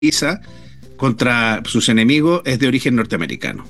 contra sus enemigos es de origen norteamericano.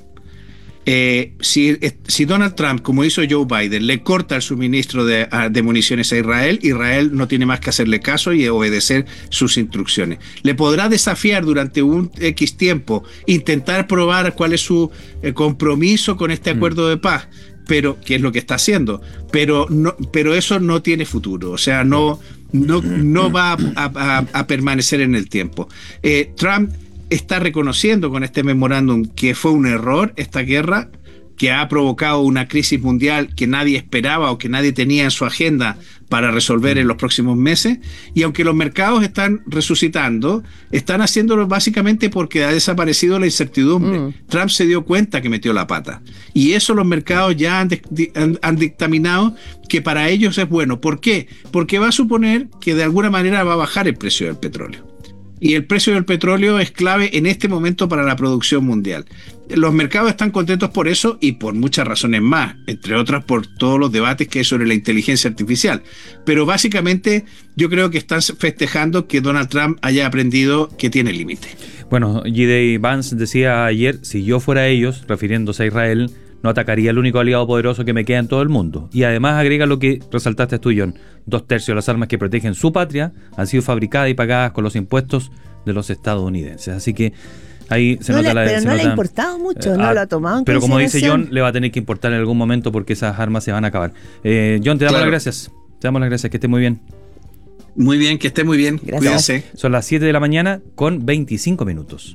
Si Donald Trump, como hizo Joe Biden, le corta el suministro de municiones a Israel, Israel no tiene más que hacerle caso y obedecer sus instrucciones. Le podrá desafiar durante un X tiempo, intentar probar cuál es su compromiso con este acuerdo de paz, pero que es lo que está haciendo, pero eso no tiene futuro, o sea, no va a permanecer en el tiempo. Trump está reconociendo con este memorándum que fue un error esta guerra, que ha provocado una crisis mundial que nadie esperaba o que nadie tenía en su agenda para resolver en los próximos meses, y aunque los mercados están resucitando, están haciéndolo básicamente porque ha desaparecido la incertidumbre. Trump se dio cuenta que metió la pata, y eso los mercados ya han dictaminado que para ellos es bueno. ¿Por qué? Porque va a suponer que de alguna manera va a bajar el precio del petróleo. Y el precio del petróleo es clave en este momento para la producción mundial. Los mercados están contentos por eso y por muchas razones más, entre otras por todos los debates que hay sobre la inteligencia artificial. Pero básicamente yo creo que están festejando que Donald Trump haya aprendido que tiene límite. Bueno, J.D. Vance decía ayer, si yo fuera ellos, refiriéndose a Israel, no atacaría al único aliado poderoso que me queda en todo el mundo. Y además agrega lo que resaltaste tú, John. 2/3 de las armas que protegen su patria han sido fabricadas y pagadas con los impuestos de los estadounidenses. Así que ahí se nota la... Pero no le ha importado mucho, no lo ha tomado en consideración. Pero como dice John, le va a tener que importar en algún momento porque esas armas se van a acabar. John, te damos las gracias. Te damos las gracias, que esté muy bien. Muy bien, que esté muy bien. Gracias. Cuídense. Son las 7 de la mañana con 25 minutos.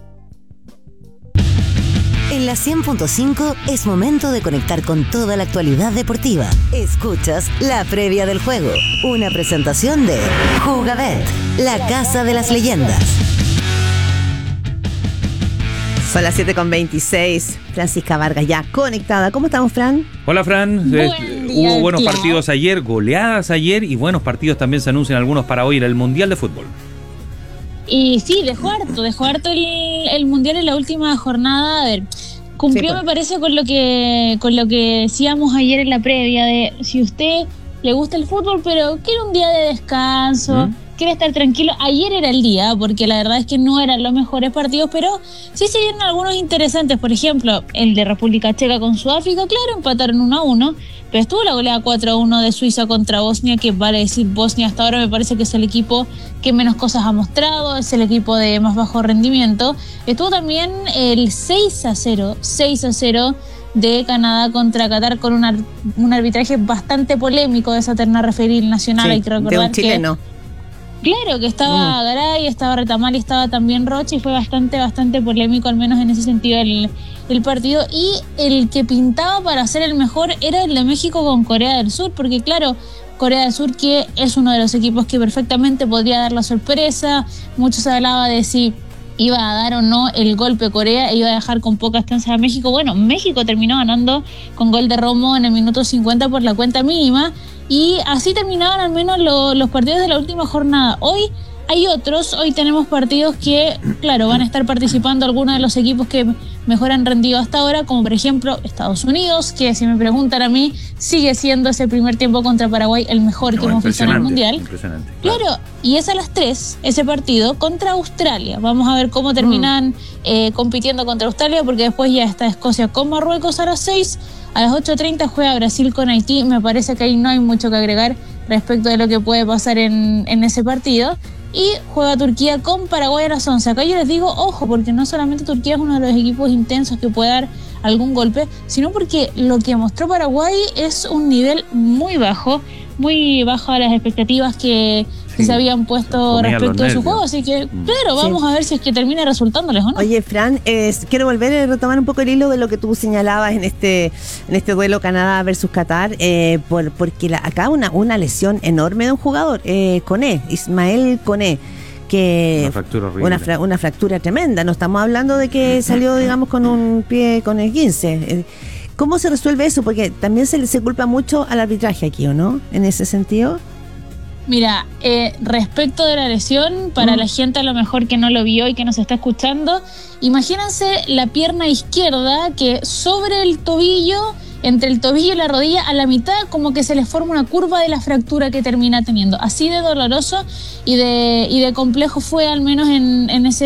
En la 100.5 es momento de conectar con toda la actualidad deportiva. Escuchas la previa del juego, una presentación de Jugabet, la casa de las leyendas. Son las 7:26. Francisca Vargas ya conectada. ¿Cómo estamos, Fran? Hola, Fran. Hubo buenos partidos ayer, goleadas ayer y buenos partidos también se anuncian algunos para hoy en el Mundial de Fútbol. Y sí, dejó harto el Mundial en la última jornada. A ver, cumplió, me parece, con lo que decíamos ayer en la previa, de si usted le gusta el fútbol, pero quiere un día de descanso, quiere estar tranquilo. Ayer era el día, porque la verdad es que no eran los mejores partidos, pero sí se dieron algunos interesantes. Por ejemplo, el de República Checa con Sudáfrica, claro, empataron 1-1. Pero estuvo la goleada 4-1 de Suiza contra Bosnia, que vale decir, Bosnia hasta ahora me parece que es el equipo que menos cosas ha mostrado, es el equipo de más bajo rendimiento. Estuvo también el 6-0 de Canadá contra Qatar, con un arbitraje bastante polémico de esa terna referil nacional. Sí, hay que recordar de un chileno. Claro, que estaba Garay, estaba Retamal y estaba también Rocha, y fue bastante polémico, al menos en ese sentido, el partido. Y el que pintaba para ser el mejor era el de México con Corea del Sur, porque claro, Corea del Sur, que es uno de los equipos que perfectamente podría dar la sorpresa. Mucho se hablaba de si iba a dar o no el golpe Corea e iba a dejar con pocas chances a México. Bueno, México terminó ganando con gol de Romo en el minuto 50 por la cuenta mínima, y así terminaban al menos los partidos de la última jornada. Hoy hay otros, hoy tenemos partidos que, claro, van a estar participando algunos de los equipos que mejor han rendido hasta ahora, como por ejemplo Estados Unidos, que si me preguntan a mí, sigue siendo ese primer tiempo contra Paraguay el mejor que hemos visto en el Mundial. Impresionante. Claro, y es a las 3, ese partido contra Australia. Vamos a ver cómo terminan compitiendo contra Australia, porque después ya está Escocia con Marruecos a las 6. A las 8:30 juega Brasil con Haití. Me parece que ahí no hay mucho que agregar respecto de lo que puede pasar en ese partido. Y juega Turquía con Paraguay a las 11. Acá yo les digo, ojo, porque no solamente Turquía es uno de los equipos intensos que puede dar algún golpe, sino porque lo que mostró Paraguay es un nivel muy bajo a las expectativas que se habían puesto respecto de su juego. Así que, claro, vamos a ver si es que termina resultándoles o no. Oye, Fran, quiero volver a retomar un poco el hilo de lo que tú señalabas en este duelo Canadá versus Qatar, porque acá una lesión enorme de un jugador, Koné, Ismael Koné, que una fractura horrible. Una fractura tremenda. No estamos hablando de que salió, digamos, con un pie con el 15. ¿Cómo se resuelve eso? Porque también se culpa mucho al arbitraje aquí, ¿o no? En ese sentido. Mira, respecto de la lesión, para la gente a lo mejor que no lo vio y que nos está escuchando, imagínense la pierna izquierda que sobre el tobillo entre el tobillo y la rodilla, a la mitad como que se les forma una curva de la fractura que termina teniendo. Así de doloroso y de complejo fue al menos en ese